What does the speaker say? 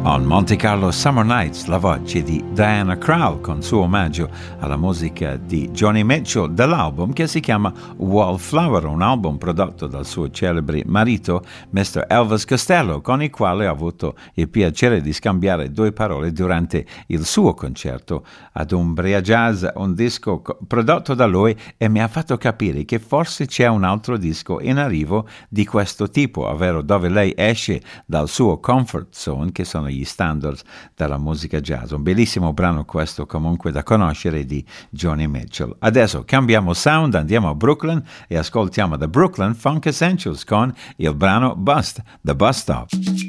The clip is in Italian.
On Monte Carlo Summer Nights, la voce di Diana Krall con suo omaggio alla musica di Joni Mitchell dall'album che si chiama Wallflower, un album prodotto dal suo celebre marito Mr. Elvis Costello, con il quale ho avuto il piacere di scambiare due parole durante il suo concerto ad Umbria Jazz, un disco prodotto da lui, e mi ha fatto capire che forse c'è un altro disco in arrivo di questo tipo, ovvero dove lei esce dal suo comfort zone, che sono gli standards della musica jazz. Un bellissimo brano questo comunque da conoscere di Joni Mitchell. Adesso cambiamo sound, andiamo a Brooklyn e ascoltiamo The Brooklyn Funk Essentials con il brano Bust, The Bus Stop.